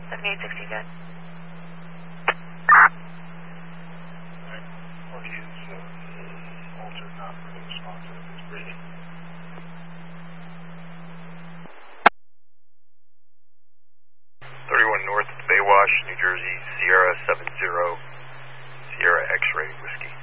7860, good. Or use altered, not really responsive, is breathing. North Baywash, New Jersey, Sierra 70, Sierra X-ray whiskey.